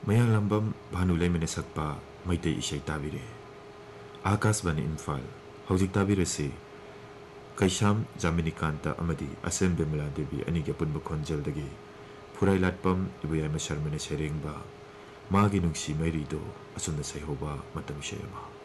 ꯃꯌꯥꯡꯂꯝꯕꯝ ꯚꯥꯅꯨꯂꯩꯃꯅ ꯁꯛꯄ ꯃꯩꯇꯩ ꯏꯁꯩ ꯇꯥꯕꯤꯔꯦ꯫ आकाशवाणी इम्फाल हौजिक ताबीरसी कैसाम जामिनीकांता अमदी असेम बिमला देवी अनिगे पुनब खोंजेलदगी फुराई लाटपम इबुयामा शर्मने सेरेंबा मागी नुंसी मैरीदो असुंद सैहोबा मतम इशयमा।